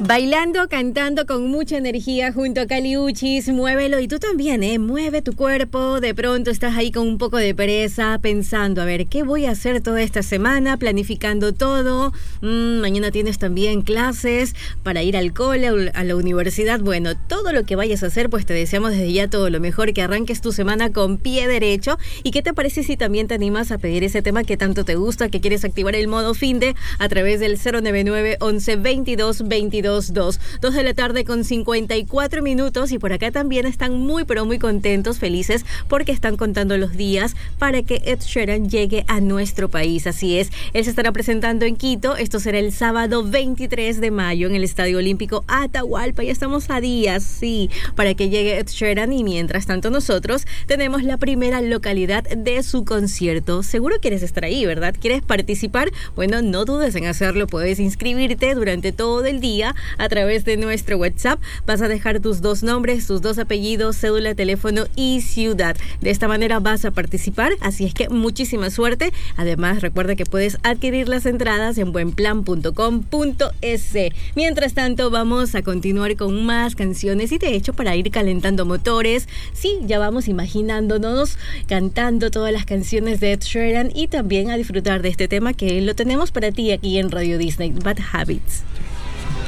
Bailando, cantando con mucha energía junto a Kali Uchis, muévelo y tú también, mueve tu cuerpo. De pronto estás ahí con un poco de pereza, pensando, a ver, ¿qué voy a hacer toda esta semana? Planificando todo. Mañana tienes también clases para ir al cole, a la universidad. Bueno, todo lo que vayas a hacer, pues te deseamos desde ya todo lo mejor, que arranques tu semana con pie derecho. ¿Y qué te parece si también te animas a pedir ese tema que tanto te gusta, que quieres activar el modo finde a través del 099 11 22 22 2 de la tarde con 54 minutos? Y por acá también están muy pero muy contentos, felices, porque están contando los días para que Ed Sheeran llegue a nuestro país. Así es, él se estará presentando en Quito. Esto será el sábado 23 de mayo en el Estadio Olímpico Atahualpa. Ya estamos a días, sí, para que llegue Ed Sheeran. Y mientras tanto nosotros tenemos la primera localidad de su concierto. Seguro quieres estar ahí, ¿verdad? ¿Quieres participar? Bueno, no dudes en hacerlo. Puedes inscribirte durante todo el día a través de nuestro WhatsApp. Vas a dejar tus 2 nombres, tus 2 apellidos, cédula, teléfono y ciudad. De esta manera vas a participar, así es que muchísima suerte. Además, recuerda que puedes adquirir las entradas en buenplan.com.es. Mientras tanto, vamos a continuar con más canciones y de hecho para ir calentando motores, sí, ya vamos imaginándonos cantando todas las canciones de Ed Sheeran y también a disfrutar de este tema que lo tenemos para ti aquí en Radio Disney, Bad Habits.